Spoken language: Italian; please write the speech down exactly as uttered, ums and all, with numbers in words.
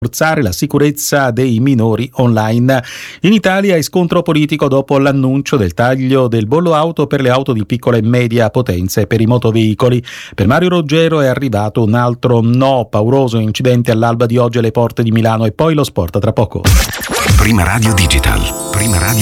rafforzare la sicurezza dei minori online. In Italia è scontro politico dopo l'annuncio del taglio del bollo auto per le auto di piccola e media potenza e per i motoveicoli. Per Mario Roggero è arrivato un altro no, pauroso incidente all'alba di oggi alle porte di Milano. E poi lo sport tra poco. Prima Radio Digital, Prima Radio